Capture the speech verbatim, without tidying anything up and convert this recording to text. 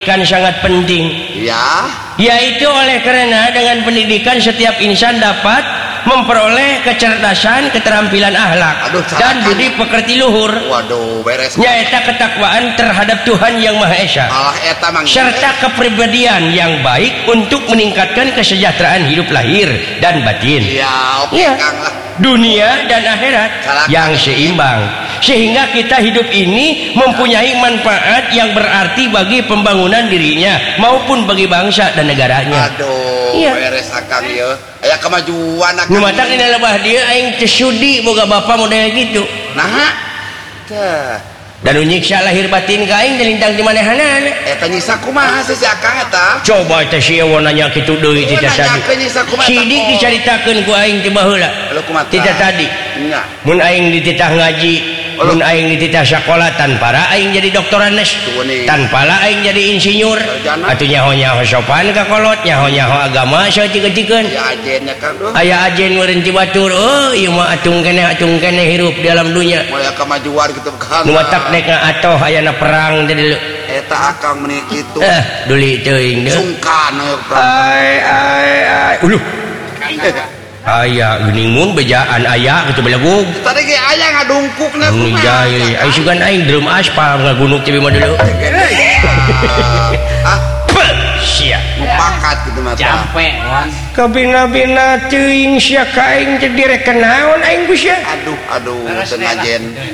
kan sangat penting, ya, yaitu oleh karena dengan pendidikan setiap insan dapat memperoleh kecerdasan, keterampilan akhlak Aduh, dan budi pekerti luhur. Waduh, beres. Nyaeta ketakwaan terhadap Tuhan Yang Maha Esa, Alah, eta mang serta kepribadian yang baik untuk meningkatkan kesejahteraan hidup lahir dan batin. Ya, oke, Ya. Kang lah. Dunia dan akhirat Salah yang kan. seimbang, sehingga kita hidup ini mempunyai manfaat yang berarti bagi pembangunan dirinya maupun bagi bangsa dan negaranya. Aduh, Iya. beres akang ya. Aya kemajuan akang. Numatak dina lebah dia aing tesudi boga bapa model gitu. Nah, teh. Dan unyiksa lahir batin ka aing delintang di manehanana. Eta nyisa kumaha sih si akang eta? Coba teh sia nanya kitu deui Oh, tita tadi. nanyakeun nyisa kumaha. Sidik dicaritakeun ku aing teh baheula. Lu kumaha? Tita tadi. Nya. Mun aing dititah ngaji, mun aing dititah sekolah tanpa aing jadi doktoranes, Tuh, nih. tanpa aing jadi insinyur, Sarjana. atuh nyaho-nyaho sopan ka kolot, nyaho-nyaho agama saeutik-eutikeun. Ya ajennya Kang doh. Aya ajen meureun ti batur, oh ieu mah atung keneh atung keneh hirup di alam dunya. Mulai kemajuan gitu Kang. Nu matak dek atoh ayana perang teh dilu. Eta akang meuni kitu. Eh, duli teuing deui. Sungkan ya Kang. Ai ai ai. Uluh. Aya geuningun bejaan aya kitu belagug. Tadi ge aya ngadungkukna Ini jahil, aing sugan aing drum aspal ngagunuk ti mah dulu. Ah, Sia. mupakat gitu mah. Capek, Wan. Kabina-bina teuing sia ka aing teh direk naon aing ku sia. Aduh, aduh, teu ngajen.